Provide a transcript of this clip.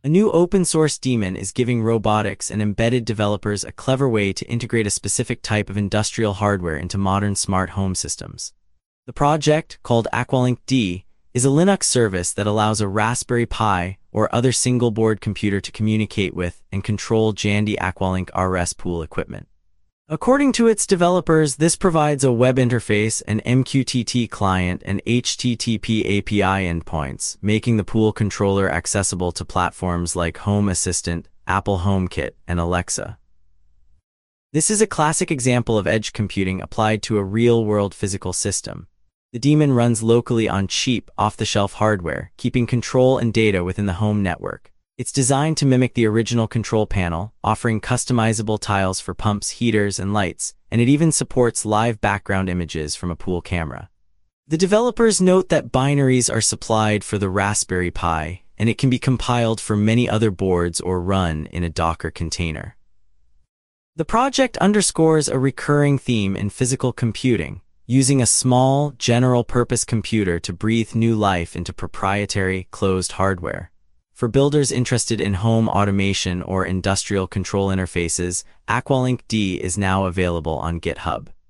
A new open-source daemon is giving robotics and embedded developers a clever way to integrate a specific type of industrial hardware into modern smart home systems. The project, called Aqualink D, is a Linux service that allows a Raspberry Pi or other single-board computer to communicate with and control Jandy Aqualink RS pool equipment. According to its developers, this provides a web interface, an MQTT client, and HTTP API endpoints, making the pool controller accessible to platforms like Home Assistant, Apple HomeKit, and Alexa. This is a classic example of edge computing applied to a real-world physical system. The daemon runs locally on cheap, off-the-shelf hardware, keeping control and data within the home network. It's designed to mimic the original control panel, offering customizable tiles for pumps, heaters, and lights, and it even supports live background images from a pool camera. The developers note that binaries are supplied for the Raspberry Pi, and it can be compiled for many other boards or run in a Docker container. The project underscores a recurring theme in physical computing, using a small, general-purpose computer to breathe new life into proprietary, closed hardware. For builders interested in home automation or industrial control interfaces, Aqualink D is now available on GitHub.